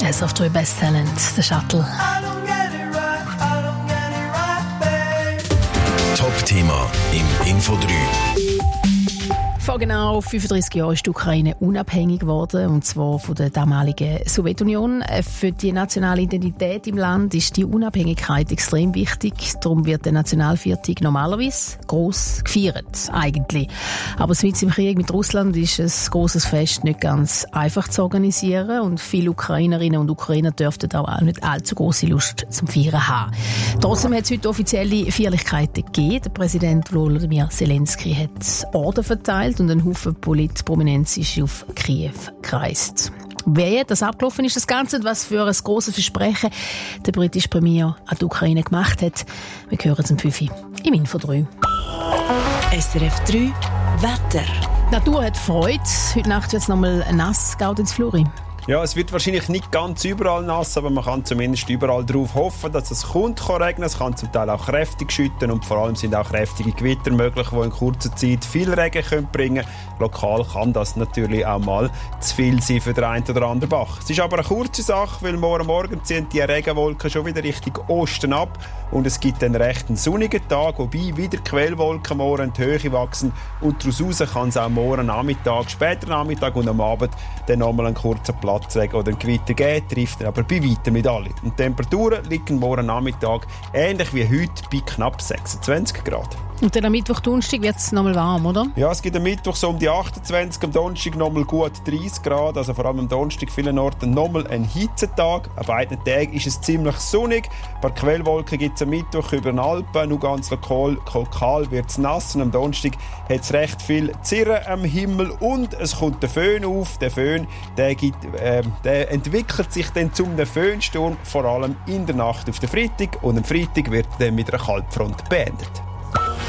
SRF 3 Best Talent, der Shuttle. Top-Thema im Info 3. Vor genau 35 Jahren ist die Ukraine unabhängig geworden, und zwar von der damaligen Sowjetunion. Für die nationale Identität im Land ist die Unabhängigkeit extrem wichtig. Darum wird der Nationalviertag normalerweise gross gefeiert, eigentlich. Aber mit dem Krieg mit Russland ist ein grosses Fest nicht ganz einfach zu organisieren, und viele Ukrainerinnen und Ukrainer dürften auch nicht allzu grosse Lust zum Feiern haben. Trotzdem hat es heute offizielle Feierlichkeiten gegeben. Der Präsident Volodymyr Zelensky hat Orden verteilt und ein Haufen Prominenz ist auf Kiew gereist. Wie das abgelaufen ist, das Ganze, und was für ein grosses Versprechen der britische Premier an die Ukraine gemacht hat, wir hören es um 5 Uhr im Info 3. SRF 3 Wetter. Die Natur hat Freude. Heute Nacht wird es nochmal nass, geht ins Fluri. Ja, es wird wahrscheinlich nicht ganz überall nass, aber man kann zumindest überall darauf hoffen, dass es regnen. Es kann zum Teil auch kräftig schütten, und vor allem sind auch kräftige Gewitter möglich, die in kurzer Zeit viel Regen bringen können. Lokal kann das natürlich auch mal zu viel sein für den einen oder anderen Bach. Es ist aber eine kurze Sache, weil morgen ziehen die Regenwolken schon wieder Richtung Osten ab, und es gibt einen recht sonnigen Tag, wobei wieder Quellwolken morgen in die Höhe wachsen, und daraus kann es auch morgen Nachmittag, später Nachmittag und am Abend dann nochmal einen kurzen Platzregen oder ein Gewitter geben, trifft aber bei weitem nicht alle. Und die Temperaturen liegen morgen Nachmittag ähnlich wie heute bei knapp 26 Grad. Und dann am Mittwoch, Donnerstag wird es nochmal warm, oder? Ja, es gibt am Mittwoch so um die 28, am Donnerstag nochmal gut 30 Grad, also vor allem am Donnerstag vielen Orten nochmal ein Hitzetag. An beiden Tagen ist es ziemlich sonnig. Ein paar Quellwolken gibt es am Mittwoch über den Alpen, nur ganz lokal wird es nass, und am Donnerstag hat es recht viel Zirren am Himmel und es kommt der Föhn auf. Der Föhn der entwickelt sich dann zum Föhnsturm, vor allem in der Nacht auf den Freitag, und am Freitag wird dann mit einer Kaltfront beendet.